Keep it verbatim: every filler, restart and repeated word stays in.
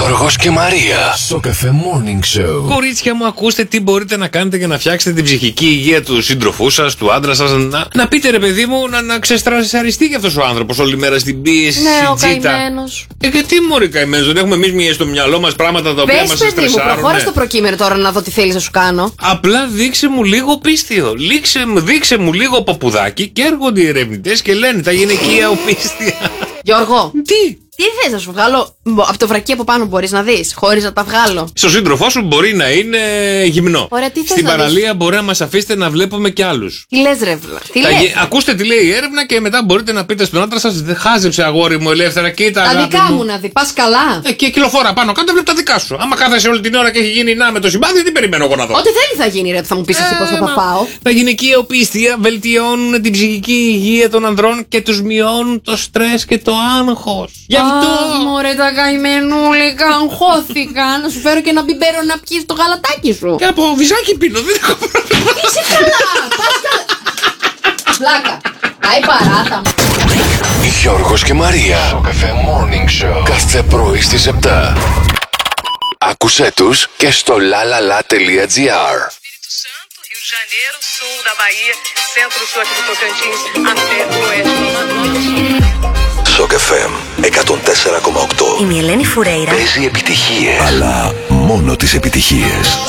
Γιώργος και Μαρία. Σοκαφέ Morning Show. Κορίτσια μου, ακούστε τι μπορείτε να κάνετε για να φτιάξετε την ψυχική υγεία του σύντροφού σας, του άντρα σας. Να, να πείτε, ρε παιδί μου, να, να ξεστρασαριστεί κι αυτός ο άνθρωπος όλη μέρα στην πίεση. Ναι, ο τζίτα. καημένος. Ε, και τι μωρή καημένος, δεν έχουμε εμείς μία στο μυαλό μας πράγματα τα οποία μας στρεσάρουν. Πες, παιδί μου, προχώρα στο προκείμενο τώρα να δω τι θέλεις να σου κάνω. Απλά δείξε μου λίγο πίστιο. Λήξε, δείξε μου λίγο παπουδάκι και έρχονται οι ερευνητές και λένε τα γυναικεία οπίστια. Γιώργο. Τι? Τι θες να σου βγάλω από το βρακί από πάνω, μπορείς να δεις, χωρίς να τα βγάλω. Στο σύντροφό σου μπορεί να είναι γυμνό. Ωραία, τι θες Στην να παραλία δεις? μπορεί να μας αφήσετε να βλέπουμε κι άλλους. Τι λες, ρε βλα. Τι Τα λες. γε- Ακούστε τι λέει η έρευνα και μετά μπορείτε να πείτε στον άντρα σας: «Δε χάζεψε αγόρι μου ελεύθερα, κοίτα». Τα αγάπη δικά μου να δει, πας καλά. Ε, και κυκλοφόρα πάνω κάτω, βλέπει τα δικά σου. Άμα κάθεσαι όλη την ώρα και έχει γίνει να με το συμπάθειο, τι περιμένω εγώ να δω. Ό,τι θέλει θα γίνει, ρε, θα μου πεις εσύ πώς θα τα πάω. Τα γυναικεία οπίστια βελτιώνουν την ψυχική υγεία των ανδρών και τους μειώνουν το στρες και το άγχος. Γι' αυτό. Α, μωρέ τα καημενούλικα, αγχώθηκα. Να σου φέρω και ένα μπιμπέρο να πιεις το γαλατάκι σου. Και από βυζάκι πίνω, δεν έχω πρόβλημα. Είσαι καλά, πας καλά. Πλάκα, πάει παράτα μου. Γιώργος και Μαρία. Σοκαφέ Morning Show. Κάθε πρωί στις επτά. Άκουσέ τους και στο lalala.gr. Rio de Janeiro, sul da Bahia, centro-sul aqui do Tocantins, até o oeste. Σοκαφέ εκατόν τέσσερα κόμμα οκτώ. Είμαι η Ελένη Φουρέιρα. Παίζει επιτυχίες. Αλλά μόνο τις επιτυχίες.